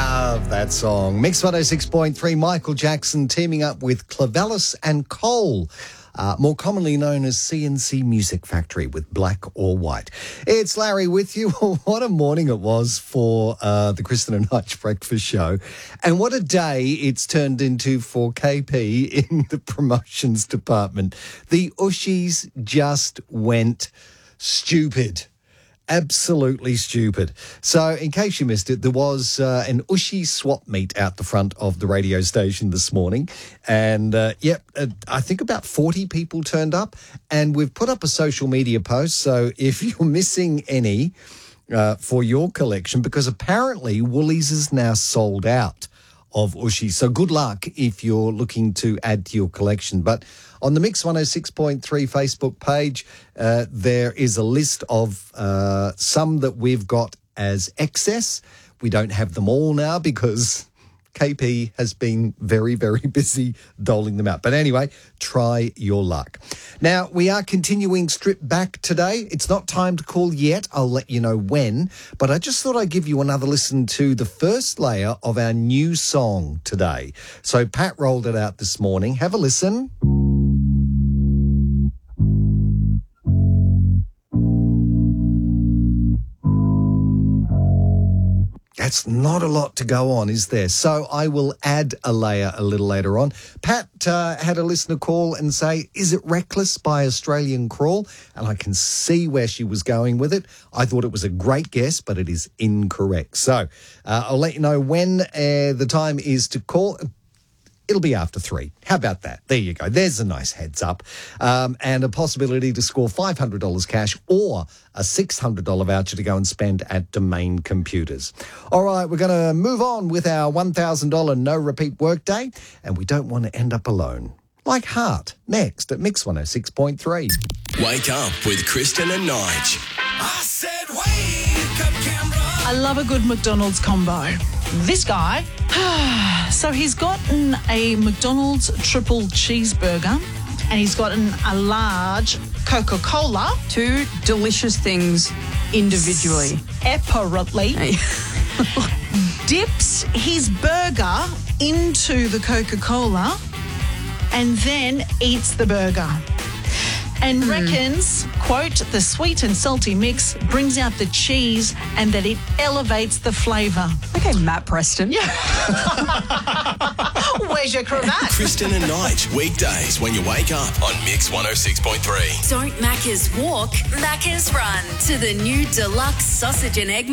Love that song. Mix 106.3, Michael Jackson teaming up with Clavelis and Cole, more commonly known as CNC Music Factory with Black or White. It's Larry with you. What a morning it was for the Kristen and Hutch breakfast show. And what a day it's turned into for KP in the promotions department. The Ushies just went stupid. Absolutely stupid. So, in case you missed it, there was an Ushi swap meet out the front of the radio station this morning. And, I think about 40 people turned up. And we've put up a social media post. So, if you're missing any for your collection, because apparently Woolies is now sold out of Ushi. So good luck if you're looking to add to your collection. But on the Mix 106.3 Facebook page, there is a list of some that we've got as excess. We don't have them all now because KP has been very, very busy doling them out. But anyway, try your luck. Now, we are continuing Strip Back today. It's not time to call yet. I'll let you know when. But I just thought I'd give you another listen to the first layer of our new song today. So Pat rolled it out this morning. Have a listen. That's not a lot to go on, is there? So I will add a layer a little later on. Pat had a listener call and say, is it Reckless by Australian Crawl? And I can see where she was going with it. I thought it was a great guess, but it is incorrect. So I'll let you know when the time is to call. It'll be after 3. How about that? There you go. There's a nice heads up. And a possibility to score $500 cash or a $600 voucher to go and spend at Domain Computers. All right, we're going to move on with our $1,000 no-repeat workday, and we don't want to end up alone. Like Heart, next at Mix 106.3. Wake up with Kristen and Nige. I said wake up, Canberra. I love a good McDonald's combo. This guy, so he's gotten a McDonald's triple cheeseburger and he's gotten a large Coca-Cola. 2 delicious things individually. Separately. Dips his burger into the Coca-Cola and then eats the burger. And reckons, quote, the sweet and salty mix brings out the cheese and that it elevates the flavour. Okay, Matt Preston. Yeah. Where's your cravat? Kristen and Nige, weekdays when you wake up on Mix 106.3. Don't Macca's walk, Macca's run to the new deluxe sausage and egg